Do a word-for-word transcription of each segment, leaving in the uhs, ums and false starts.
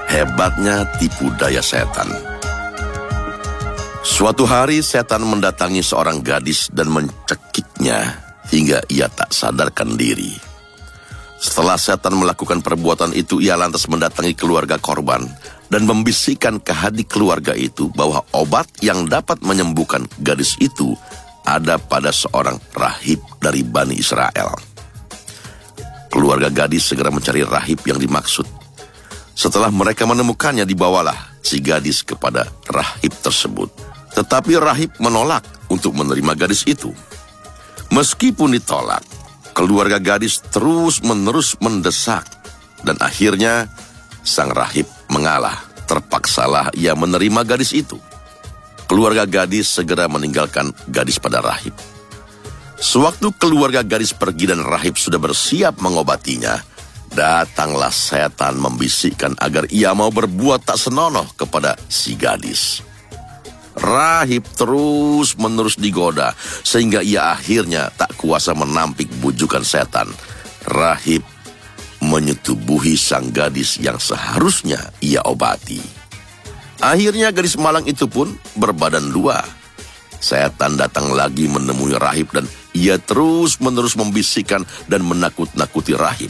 Hebatnya tipu daya setan. Suatu hari setan mendatangi seorang gadis dan mencekiknya hingga ia tak sadarkan diri. Setelah setan melakukan perbuatan itu, ia lantas mendatangi keluarga korban dan membisikkan ke hati keluarga itu bahwa obat yang dapat menyembuhkan gadis itu ada pada seorang rahib dari Bani Israel. Keluarga gadis segera mencari rahib yang dimaksud. Setelah mereka menemukannya, dibawalah si gadis kepada rahib tersebut. Tetapi rahib menolak untuk menerima gadis itu. Meskipun ditolak, keluarga gadis terus-menerus mendesak. Dan akhirnya sang rahib mengalah. Terpaksalah ia menerima gadis itu. Keluarga gadis segera meninggalkan gadis pada rahib. Sewaktu keluarga gadis pergi dan rahib sudah bersiap mengobatinya, datanglah setan membisikkan agar ia mau berbuat tak senonoh kepada si gadis. Rahib terus-menerus digoda, sehingga ia akhirnya tak kuasa menampik bujukan setan. Rahib menyetubuhi sang gadis yang seharusnya ia obati. Akhirnya gadis malang itu pun berbadan dua. Setan datang lagi menemui rahib dan ia terus-menerus membisikkan dan menakut-nakuti rahib.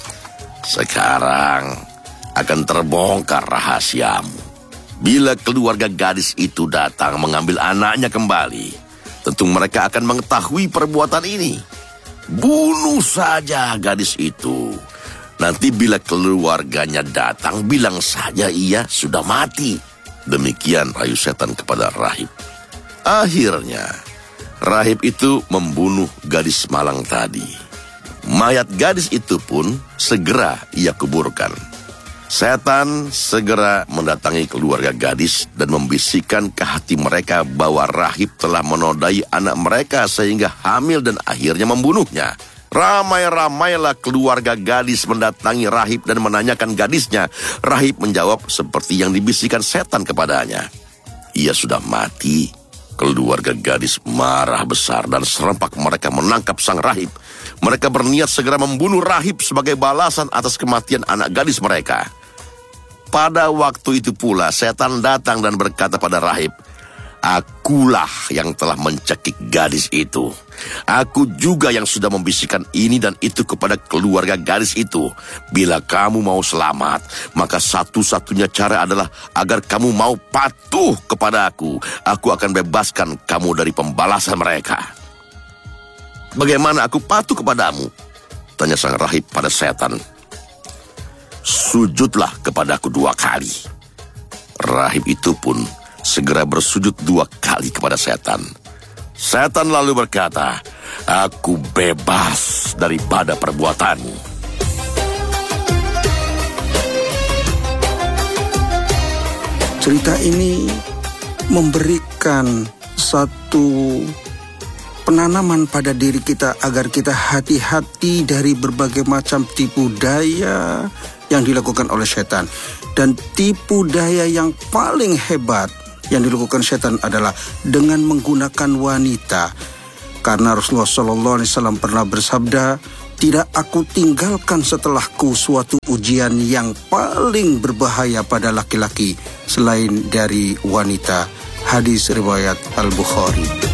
Sekarang akan terbongkar rahasiamu. Bila keluarga gadis itu datang mengambil anaknya kembali, tentu mereka akan mengetahui perbuatan ini. Bunuh saja gadis itu. Nanti bila keluarganya datang, bilang saja ia sudah mati. Demikian rayu setan kepada rahib. Akhirnya, rahib itu membunuh gadis malang tadi. Mayat gadis itu pun segera ia kuburkan. Setan segera mendatangi keluarga gadis dan membisikkan ke hati mereka bahwa rahib telah menodai anak mereka sehingga hamil dan akhirnya membunuhnya. Ramai-ramailah keluarga gadis mendatangi rahib dan menanyakan gadisnya. Rahib menjawab seperti yang dibisikkan setan kepadanya. Ia sudah mati. Keluarga gadis marah besar dan serempak mereka menangkap sang rahib. Mereka berniat segera membunuh rahib sebagai balasan atas kematian anak gadis mereka. Pada waktu itu pula setan datang dan berkata pada rahib, "Akulah yang telah mencekik gadis itu. Aku juga yang sudah membisikkan ini dan itu kepada keluarga gadis itu. Bila kamu mau selamat, maka satu-satunya cara adalah agar kamu mau patuh kepada aku. Aku akan bebaskan kamu dari pembalasan mereka." "Bagaimana aku patuh kepadamu?" tanya sang rahib pada setan. "Sujudlah kepadaku dua kali." Rahib itu pun segera bersujud dua kali kepada setan. Setan lalu berkata, "Aku bebas daripada perbuatanmu." Cerita ini memberikan satu penanaman pada diri kita agar kita hati-hati dari berbagai macam tipu daya yang dilakukan oleh setan. Dan tipu daya yang paling hebat yang dilakukan setan adalah dengan menggunakan wanita. Karena Rasulullah shallallahu alaihi wasallam pernah bersabda, "Tidak aku tinggalkan setelahku suatu ujian yang paling berbahaya pada laki-laki selain dari wanita." Hadis riwayat Al-Bukhari.